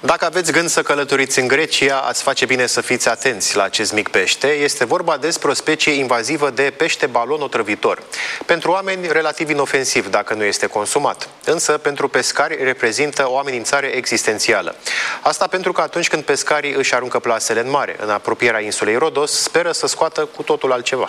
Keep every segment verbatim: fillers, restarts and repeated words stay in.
Dacă aveți gând să călătoriți în Grecia, ați face bine să fiți atenți la acest mic pește. Este vorba despre o specie invazivă de pește balon otrăvitor. Pentru oameni, relativ inofensiv dacă nu este consumat. Însă, pentru pescari, reprezintă o amenințare existențială. Asta pentru că atunci când pescarii își aruncă plasele în mare, în apropierea insulei Rodos, speră să scoată cu totul altceva.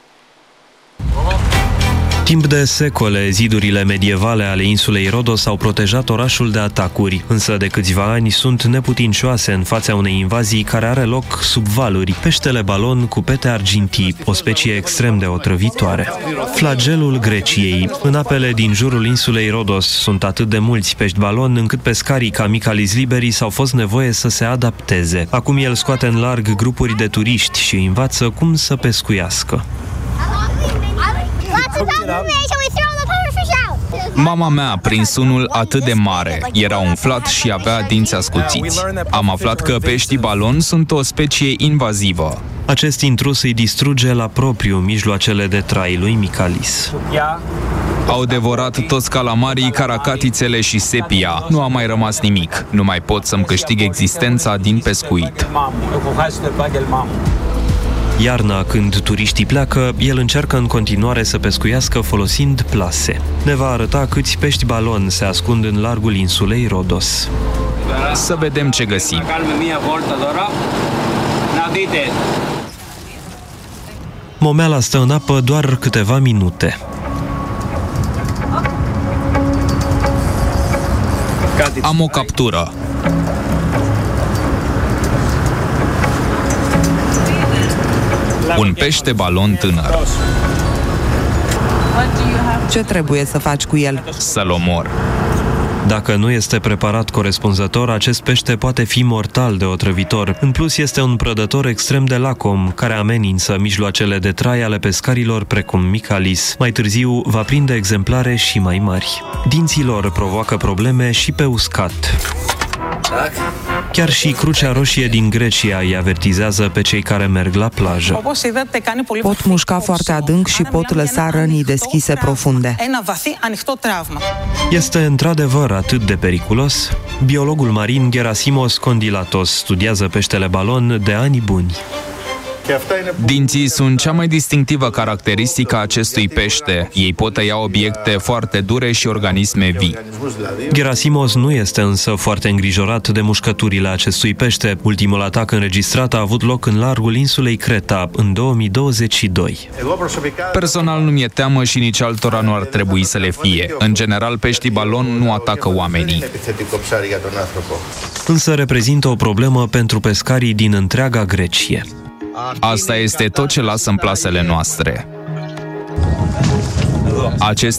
Timp de secole, zidurile medievale ale insulei Rodos au protejat orașul de atacuri, însă de câțiva ani sunt neputincioase în fața unei invazii care are loc sub valuri. Peștele balon cu pete argintii, o specie extrem de otrăvitoare. Flagelul Greciei. În apele din jurul insulei Rodos sunt atât de mulți pești balon încât pescarii ca Michalis Liberis au fost nevoie să se adapteze. Acum el scoate în larg grupuri de turiști și îi învață cum să pescuiască. Mama mea a prins unul atât de mare, era umflat și avea dinți ascuțiți. Am aflat că peștii balon sunt o specie invazivă. Acest intrus îi distruge la propriu mijloacele de trai lui Michalis. Au devorat toți calamarii, caracatițele și sepia. Nu a mai rămas nimic. Nu mai pot să-mi câștig existența din pescuit. Iarna, când turiștii pleacă, el încearcă în continuare să pescuiască folosind plase. Ne va arăta câți pești balon se ascund în largul insulei Rodos. Să vedem ce găsim. Momeala stă în apă doar câteva minute. Am o captură. Un pește balon tânăr. Ce trebuie să faci cu el? Să-l omor. Dacă nu este preparat corespunzător, acest pește poate fi mortal de otrăvitor. În plus, este un prădător extrem de lacom, care amenință mijloacele de trai ale pescarilor precum Michalis. Mai târziu, va prinde exemplare și mai mari. Dinții lor provoacă probleme și pe uscat. Chiar și Crucea Roșie din Grecia îi avertizează pe cei care merg la plajă. Pot mușca foarte adânc și pot lăsa rănii deschise profunde. Este într-adevăr atât de periculos? Biologul marin Gerasimos Kondilatos studiază peștele balon de ani buni. Dinții sunt cea mai distinctivă caracteristică a acestui pește. Ei pot tăia obiecte foarte dure și organisme vii. Gerasimos nu este însă foarte îngrijorat de mușcăturile acestui pește. Ultimul atac înregistrat a avut loc în largul insulei Creta în două mii douăzeci și doi. Personal nu mi-e teamă și nici altora nu ar trebui să le fie. În general, peștii balon nu atacă oamenii. Însă reprezintă o problemă pentru pescarii din întreaga Grecie. Asta este tot ce lasă în plasele noastre. Acest